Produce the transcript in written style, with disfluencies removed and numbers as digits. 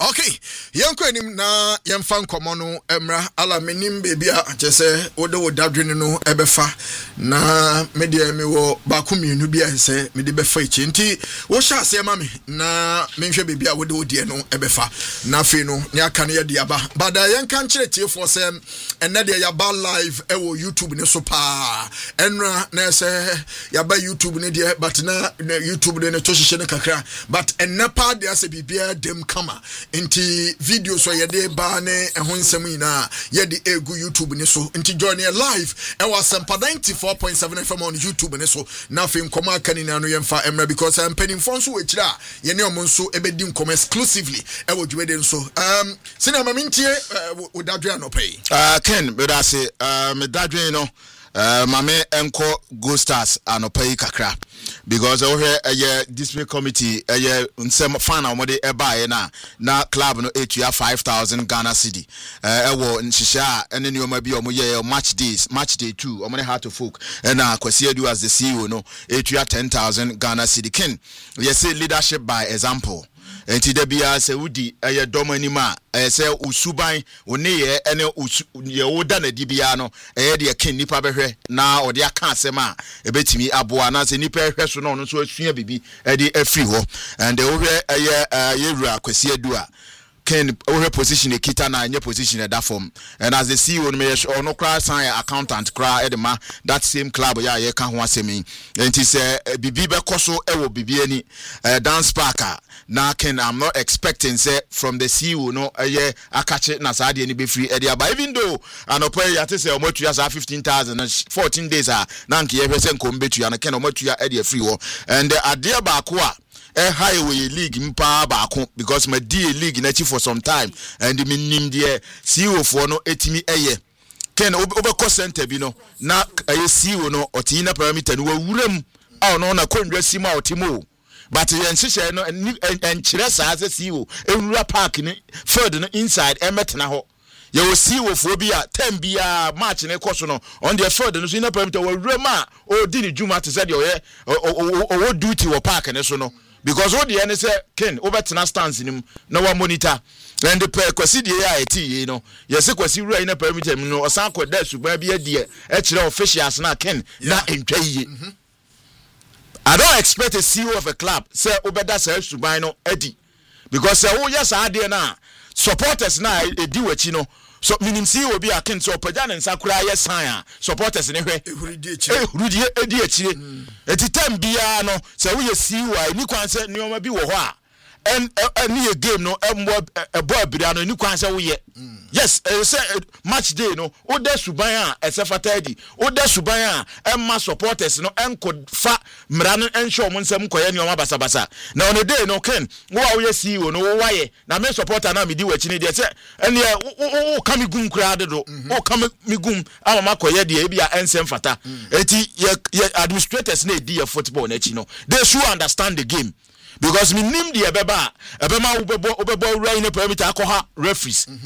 Okay, yanko enim na yemfa nkomo no emra ala menim baby a chese wode wo dadwene no ebefa na media me wo ba ko mienu bia se me de befa ichi nti wo sha ase ma me na menhwe baby a wode wodie no ebefa na fe no ne aka ne yede aba bada yanka nkire tiefo se enne de yaba live e wo YouTube ne so pa enra na se yaba YouTube ne de but na YouTube ne to hihye ne kakra but enne pa de ase bibia dem kama inti video so yede ba ne ehon nsem ina yede egu YouTube ne so inti join live e was 94.7 FM on YouTube ne so na fe nkoma akani na no yemfa emra because I'm penning phone so wechira ye ne omo nso ebedi nkoma exclusively e wo dwede nso sina mamintie wo dadwe anopay Ken but I say me dadwe no mame enko Go Stars anopay kakra because over a display committee nsem fan amode eba na club no etua 5,000 Ghana cedi ewo nhihya ene ne oma bi omo ye match day 2 omo ne heart to folk na Kwasi Edu as the CEO no etua 10,000 Ghana cedi. Ken yes leadership by example enti da bia se wudi domanima se usuban one ye ene ye woda na dibia no de Ken nipa behwe na ode aka asema ebetimi aboa na se nipa ehwe so no so asua bibi de afri ho and ohwe yewura Kwasi Edu a Ken over position a kita na nye position at that form and as the CEO no no cry sign accountant cry edema that same club ya ye kan ho asemi enti se bibi be koso ewo bibi ani dance parker na Ken I'm not expecting say from the CEO no ye akache na saade ani be free ede aba even though anopo ya te say omotua sa 15,000 14 days na nke ye pese nko mbetua na Ken omotua ede free ho and ade ba ko a highway league mpa baako because my D league na for some time and me nim de CEO for no etimi eye Ken obekọ center bi no na CEO no oti na parameter no wawuram no na kondwa sima otimo but yen hihye no enkyere saa se CEO ewura park ni field no inside emetena ho ye wo CEO for bi a 10 bia match ne koso no on the field no so na parameter wawuram a o di ni juma te said o duty wo park ne so no because what the end say Ken over to stance in him no one monitor and the Kwasi the IT no yes Kwasi right na permit no osan ko da suba bia de e kire officials na Ken na entwaye I don't expect a CEO of a club say obeda say suban no edi because say wo yes ade na supporters na edi wachi no so minim CEO bi Ken so paja ne nsakura yes sign supporters ne hwe ehurudi edi akire etitem bia no se wo ye CEO ni kwan se nioma bi wo ho a any game no ebo abira no ni kwan se wo ye yes say match day no o da suban a esefata di o da suban a emma supporters no enko fa mra no ensho mo nsem koye nioma basabasa na on the day no Ken wo a wo ye CEO no wo waye na me supporter na me di wachi ni de se ene wo kami gum kra de do wo kami gum amama koye de e bia ensem fata eti ye administrators na di ye football na chi no they should understand the game because me nim the ebema wo bebo right na parameter akoha referees